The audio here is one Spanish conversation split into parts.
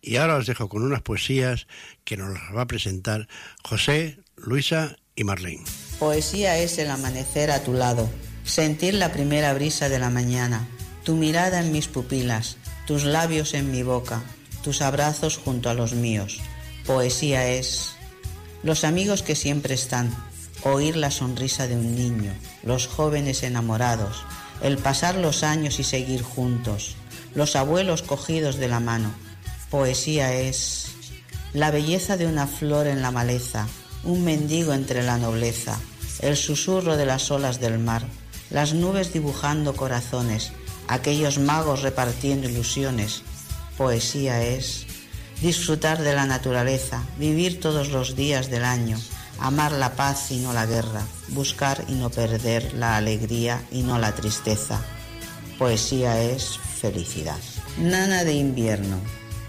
Y ahora os dejo con unas poesías que nos las va a presentar José, Luisa y Marlene. Poesía es el amanecer a tu lado, sentir la primera brisa de la mañana, tu mirada en mis pupilas, tus labios en mi boca, tus abrazos junto a los míos. Poesía es los amigos que siempre están, oír la sonrisa de un niño, los jóvenes enamorados, el pasar los años y seguir juntos, los abuelos cogidos de la mano. Poesía es la belleza de una flor en la maleza, un mendigo entre la nobleza, el susurro de las olas del mar, las nubes dibujando corazones, aquellos magos repartiendo ilusiones. Poesía es disfrutar de la naturaleza, vivir todos los días del año, amar la paz y no la guerra, buscar y no perder la alegría y no la tristeza. Poesía es felicidad. Nana de invierno.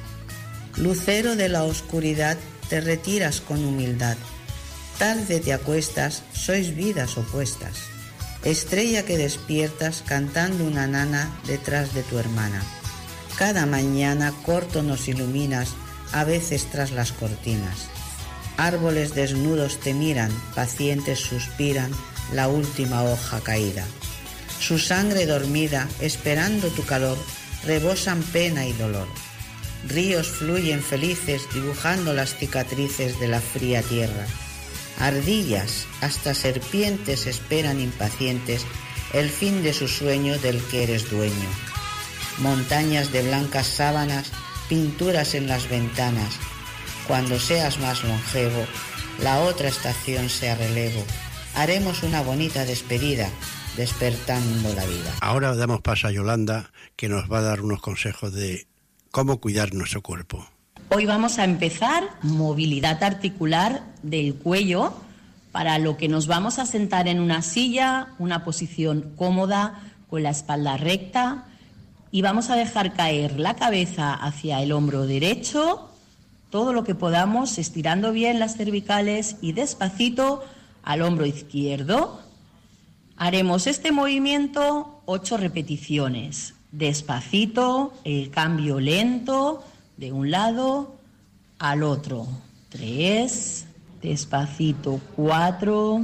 Lucero de la oscuridad, te retiras con humildad. Tarde te acuestas, sois vidas opuestas. Estrella que despiertas cantando una nana detrás de tu hermana. Cada mañana corto nos iluminas, a veces tras las cortinas. Árboles desnudos te miran, pacientes suspiran, la última hoja caída. Su sangre dormida, esperando tu calor, rebosan pena y dolor. Ríos fluyen felices, dibujando las cicatrices de la fría tierra. Ardillas, hasta serpientes esperan impacientes el fin de su sueño del que eres dueño. Montañas de blancas sábanas, pinturas en las ventanas. Cuando seas más longevo, la otra estación sea relevo. Haremos una bonita despedida, despertando la vida. Ahora damos paso a Yolanda, que nos va a dar unos consejos de cómo cuidar nuestro cuerpo. Hoy vamos a empezar movilidad articular del cuello, para lo que nos vamos a sentar en una silla, una posición cómoda, con la espalda recta, y vamos a dejar caer la cabeza hacia el hombro derecho, todo lo que podamos, estirando bien las cervicales, y despacito al hombro izquierdo. Haremos este movimiento 8 repeticiones. Despacito, el cambio lento de un lado al otro. 3, despacito 4,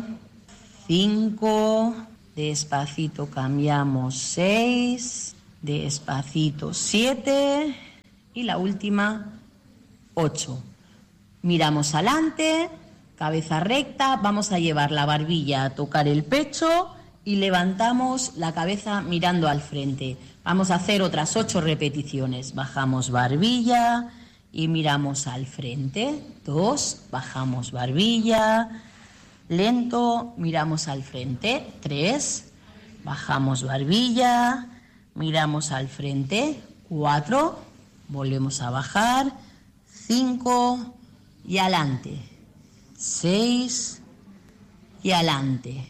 5, despacito cambiamos 6, despacito 7 y la última 8. Miramos adelante, cabeza recta, vamos a llevar la barbilla a tocar el pecho y levantamos la cabeza mirando al frente. Vamos a hacer otras 8 repeticiones. Bajamos barbilla y miramos al frente. 2, bajamos barbilla. Lento, miramos al frente. 3, bajamos barbilla, miramos al frente. 4, volvemos a bajar. 5 y adelante. 6 y adelante.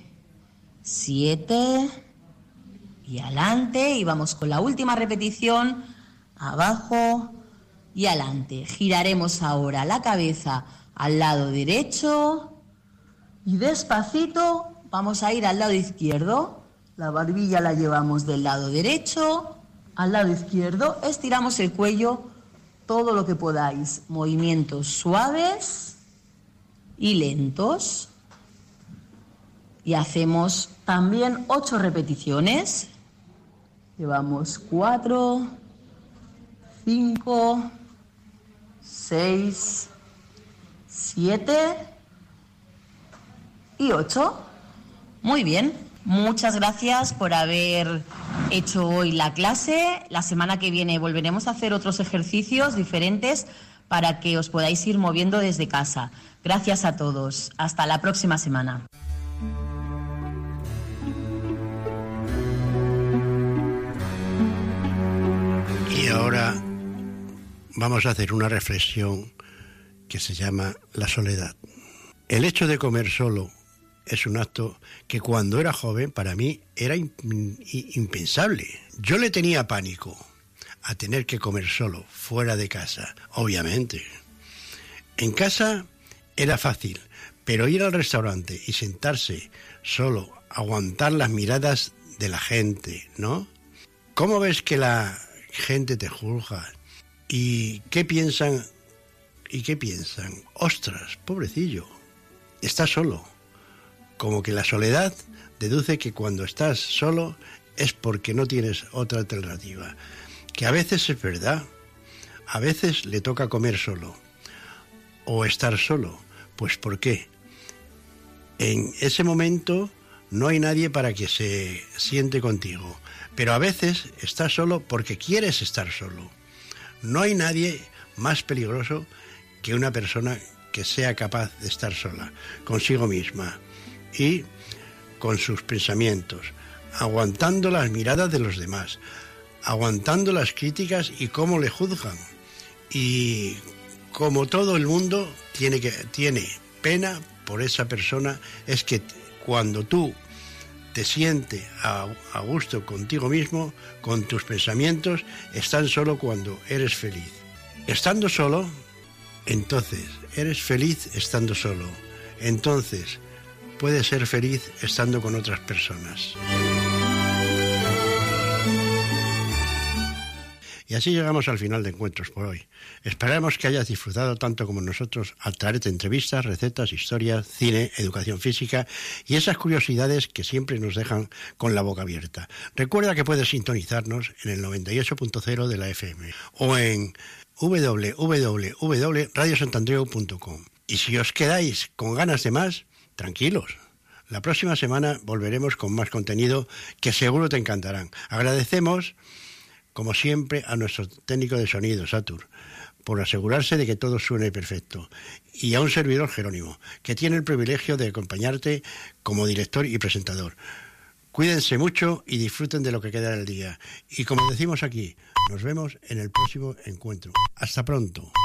7 y adelante, y vamos con la última repetición, abajo y adelante. Giraremos ahora la cabeza al lado derecho y despacito vamos a ir al lado izquierdo. La barbilla la llevamos del lado derecho al lado izquierdo, estiramos el cuello todo lo que podáis, movimientos suaves y lentos, y hacemos también 8 repeticiones. Llevamos 4, 5, 6, 7 y 8. Muy bien, muchas gracias por haber hecho hoy la clase. La semana que viene volveremos a hacer otros ejercicios diferentes para que os podáis ir moviendo desde casa. Gracias a todos. Hasta la próxima semana. Y ahora vamos a hacer una reflexión que se llama la soledad. El hecho de comer solo es un acto que cuando era joven para mí era impensable. Yo le tenía pánico a tener que comer solo, fuera de casa, obviamente. En casa era fácil, pero ir al restaurante y sentarse solo, aguantar las miradas de la gente, ¿no? ¿Cómo ves que la gente te juzga? ¿Y qué piensan? Ostras, pobrecillo, está solo. Como que la soledad deduce que cuando estás solo es porque no tienes otra alternativa. Que a veces es verdad, a veces le toca comer solo o estar solo. Pues ¿por qué? En ese momento no hay nadie para que se siente contigo, pero a veces estás solo porque quieres estar solo. No hay nadie más peligroso que una persona que sea capaz de estar sola, consigo misma y con sus pensamientos, aguantando las miradas de los demás, aguantando las críticas y cómo le juzgan. Y como todo el mundo tiene pena por esa persona, es que cuando tú te sientes a gusto contigo mismo, con tus pensamientos, estás solo cuando eres feliz. Estando solo, entonces eres feliz estando solo. Entonces puedes ser feliz estando con otras personas. Y así llegamos al final de Encuentros por hoy. Esperamos que hayas disfrutado tanto como nosotros al traerte entrevistas, recetas, historias, cine, educación física y esas curiosidades que siempre nos dejan con la boca abierta. Recuerda que puedes sintonizarnos en el 98.0 de la FM o en www.radiosantandreu.com. Y si os quedáis con ganas de más, tranquilos. La próxima semana volveremos con más contenido que seguro te encantarán. Agradecemos, como siempre, a nuestro técnico de sonido, Satur, por asegurarse de que todo suene perfecto. Y a un servidor, Jerónimo, que tiene el privilegio de acompañarte como director y presentador. Cuídense mucho y disfruten de lo que queda del día. Y como decimos aquí, nos vemos en el próximo encuentro. Hasta pronto.